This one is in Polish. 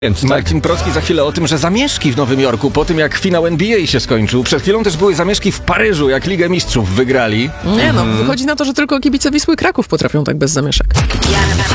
Marcin Procki za chwilę o tym, że zamieszki w Nowym Jorku po tym, jak finał NBA się skończył. Przed chwilą też były zamieszki w Paryżu, jak Ligę Mistrzów wygrali. Nie no, wychodzi na to, że tylko kibice Wisły Kraków potrafią tak bez zamieszek.